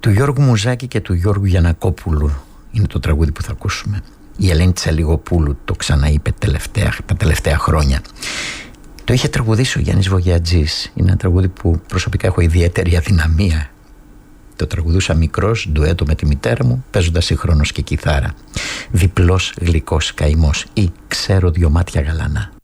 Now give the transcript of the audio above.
Του Γιώργου Μουζάκη και του Γιώργου Γιαννακόπουλου είναι το τραγούδι που θα ακούσουμε. Η Ελένη Τσαλιγοπούλου το ξαναείπε τα τελευταία χρόνια. Το είχε τραγουδήσει ο Γιάννης Βογιατζής. Είναι ένα τραγούδι που προσωπικά έχω ιδιαίτερη αδυναμία. Το τραγουδούσα μικρός, ντουέτο με τη μητέρα μου, παίζοντας συγχρόνως και κιθάρα. Διπλός γλυκός καημός ή ξέρω δυο μάτια γαλανά.